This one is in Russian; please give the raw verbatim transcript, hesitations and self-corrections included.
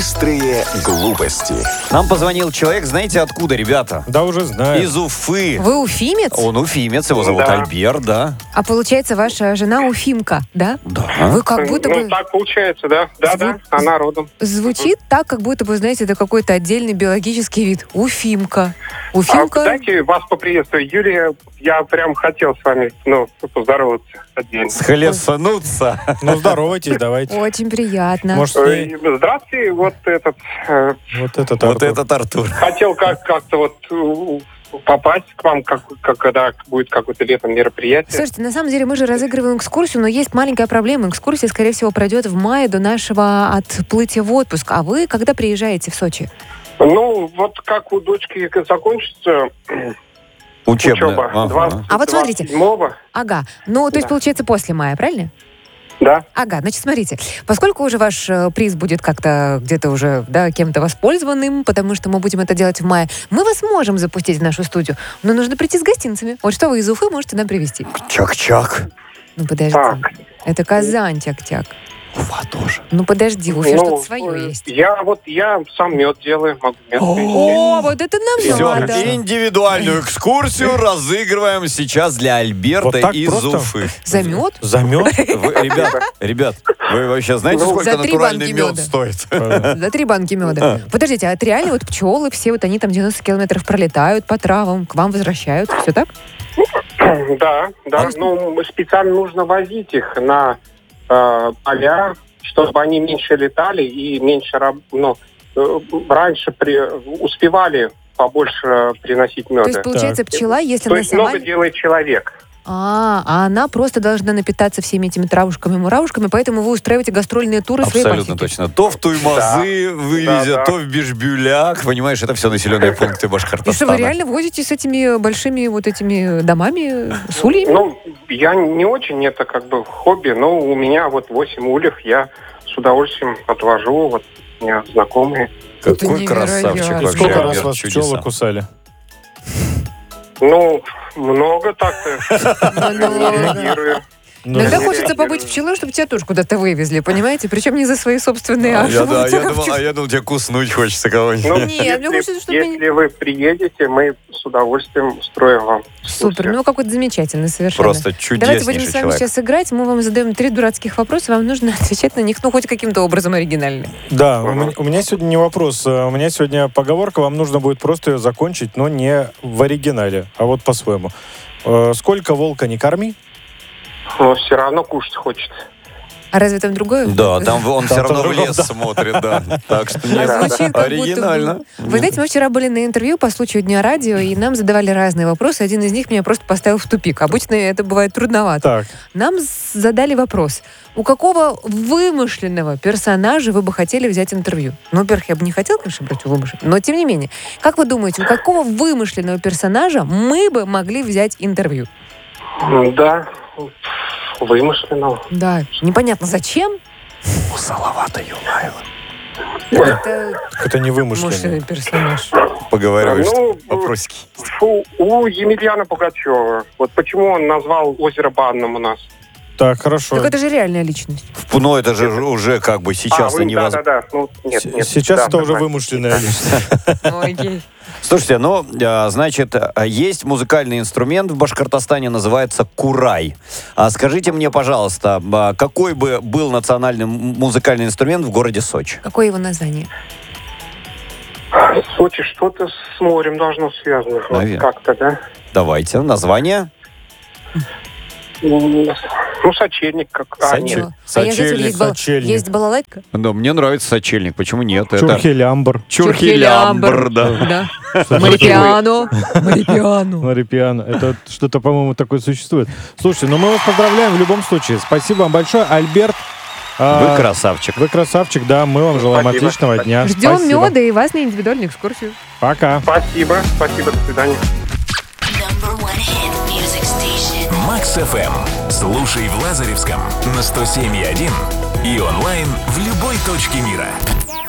Быстрые глупости. Нам позвонил человек, знаете откуда, ребята? Да, уже знаю. Из Уфы. Вы уфимец? Он уфимец, его зовут Да. Альберт, да. А получается, ваша жена уфимка, да? Да. Вы как будто Ну, бы... так получается, да. Да, да, она родом. Звучит так, как будто бы, знаете, это какой-то отдельный биологический вид. Уфимка. А, Уфимка... кстати, вас поприветствую. Юлия, я прям хотел с вами, ну, поздороваться отдельно. Схлесануться. Ну, здоровайтесь, давайте. Очень приятно. Может, с ней Э, Здравствуйте, вот этот... э, вот этот Вот Артур. этот Артур. Хотел как- как-то вот у- попасть к вам, как, как- когда будет какое-то летом мероприятие. Слушайте, на самом деле мы же разыгрываем экскурсию, но есть маленькая проблема. Экскурсия, скорее всего, пройдет в мае до нашего отплытия в отпуск. А вы когда приезжаете в Сочи? Ну, вот как у дочки закончится Учебная. учеба, Ага. двадцать А вот смотрите. седьмого, Ага. Ну, то есть, Да. получается, после мая, правильно? да. Ага, значит, смотрите, поскольку уже ваш э, приз будет как-то где-то уже, да, кем-то воспользованным, потому что мы будем это делать в мае, мы вас можем запустить в нашу студию, но нужно прийти с гостинцами. Вот что вы из Уфы можете нам привезти? Чак-чак. Ну, подождите. Так. Это Казань, тяк-тяк. Уфа тоже. Ну, подожди, в Уфе Ну, что-то свое э, есть. Я вот, я сам мед делаю, могу мед привезти. О, вот это нам Все, надо. индивидуальную экскурсию разыгрываем сейчас для Альберта Вот так из просто? Уфы. За мед? За мед? Вы, ребят, ребят, вы вообще знаете, Ну, сколько за три натуральный банки мед меда. стоит? За три банки меда. Подождите, а это реально вот пчелы все, вот они там девяносто километров пролетают по травам, к вам возвращаются, все так? Да, да. А- Ну, специально нужно возить их на э, поля, чтобы они меньше летали и меньше, раб- ну, э, раньше при, успевали побольше приносить меда. То есть, получается, пчела, если То она есть сама... много делает человек. А, а она просто должна напитаться всеми этими травушками, муравушками, поэтому вы устраиваете гастрольные туры своей Абсолютно пасеки. точно. То в Туймазы Да. вывезет, Да, да. то в Бишбюлях. Понимаешь, это все населенные пункты И что, вы Башкортостана. реально возите с этими большими вот этими домами, с ульями? Ну, я не очень, это как бы хобби, но у меня вот восемь ульев, я с удовольствием отвожу, вот у меня знакомые. Это Какой красавчик невероятно. вообще. Сколько раз Альберт, вас чудеса. пчелы кусали? Ну, много так-то. Много. Реагирую. Ну, Иногда не хочется реагирую. побыть пчелой, чтобы тебя тоже куда-то вывезли, понимаете? Причем не за свои собственные, А а я, да, чтобы я тебя думал, пчел- а я думал, тебе куснуть хочется Ну, кого-нибудь. Нет, мне если, хочется, чтобы если меня- вы приедете, мы с удовольствием устроим вам. Супер, ну какой-то замечательный совершенно. Просто Давайте будем чудеснейший с вами человек. сейчас играть. Мы вам задаем три дурацких вопроса, вам нужно отвечать на них, ну, хоть каким-то образом оригинально. Да, у Ага. меня, у меня сегодня не вопрос. э, У меня сегодня поговорка, вам нужно будет просто ее закончить, но не в оригинале, а вот по-своему. Э, Сколько волка не корми? Но все равно кушать хочется. А разве там другое? Да, там он все Там равно в по-другому, лес да. смотрит, да. Так что А не звучит как будто бы- оригинально. Вы знаете, мы вчера были на интервью по случаю Дня радио, и нам задавали разные вопросы. Один из них меня просто поставил в тупик. Обычно это бывает трудновато. Так, Нам с- задали вопрос. У какого вымышленного персонажа вы бы хотели взять интервью? Ну, во-первых, я бы не хотела, конечно, брать у вымышленного, но тем не менее. Как вы думаете, у какого вымышленного персонажа мы бы могли взять интервью? М, Да, вымышленного. Да, непонятно зачем. У Салавата Юлаева. Это это не вымышленный вымышленное. персонаж. Поговариваешь, Ну, вопросики. Фу, у Емельяна Пугачева. Вот почему он назвал озеро банным у нас? Так, хорошо. Так это же реальная личность. Ну, это же уже как бы сейчас а, вы, невозможно. да, да, да. Ну, нет, С- нет, Сейчас да, это уже согласен. вымышленная личность. Окей. Слушайте, ну, а, значит, а, есть музыкальный инструмент в Башкортостане, называется курай. А скажите мне, пожалуйста, а, какой бы был национальный м- музыкальный инструмент в городе Сочи? Какое его название? Сочи что-то с морем должно связано. Вот Наверно. как-то, да? Давайте, название. М, Ну, сочельник как... А, Сочи- нет. А я, знаете, Сочельник, есть, бал- сочельник. есть балалайка? Да, мне нравится сочельник. Почему нет? Это Чурхелямбр. чурхилямбр, да. Да. Марипиано. Марипиано. Марипиано. Это что-то, по-моему, такое существует. Слушайте, ну мы вас поздравляем в любом случае. Спасибо вам большое, Альберт. а, Вы красавчик. Вы красавчик, да. Мы вам желаем Спасибо. отличного дня. Ждем Спасибо. меда и вас на индивидуальную экскурсию. Пока. Спасибо, спасибо, до свидания. Number one hit music station. Макс эф эм. Слушай в Лазаревском на сто семь и один и онлайн в любой точке мира.